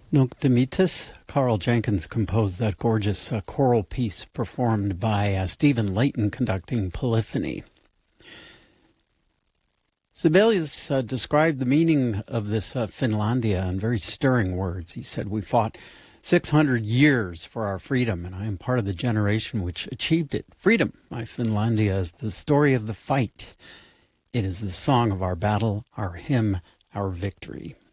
Nunc Dimittis. Carl Jenkins composed that gorgeous choral piece performed by Stephen Layton conducting Polyphony. Sibelius described the meaning of this Finlandia in very stirring words. He said, "We fought 600 years for our freedom, and I am part of the generation which achieved it. Freedom, my Finlandia, is the story of the fight. It is the song of our battle, our hymn, our victory."